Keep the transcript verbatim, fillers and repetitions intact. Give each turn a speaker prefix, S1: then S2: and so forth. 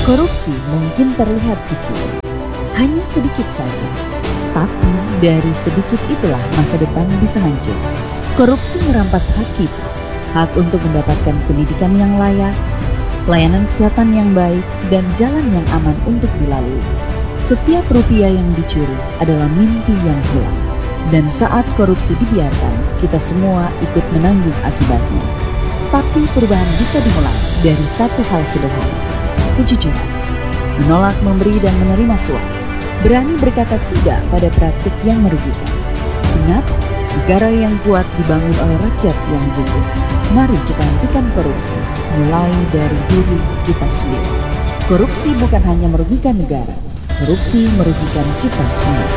S1: Korupsi mungkin terlihat kecil, hanya sedikit saja. Tapi dari sedikit itulah masa depan bisa hancur. Korupsi merampas hak kita, hak untuk mendapatkan pendidikan yang layak, layanan kesehatan yang baik, dan jalan yang aman untuk dilalui. Setiap rupiah yang dicuri adalah mimpi yang hilang. Dan saat korupsi dibiarkan, kita semua ikut menanggung akibatnya. Tapi perubahan bisa dimulai dari satu hal sederhana, kejujuran. Menolak memberi dan menerima suap. Berani berkata tidak pada praktik yang merugikan. Ingat, negara yang kuat dibangun oleh rakyat yang jujur. Mari kita hentikan korupsi, mulai dari diri kita sendiri. Korupsi bukan hanya merugikan negara, korupsi merugikan kita semua.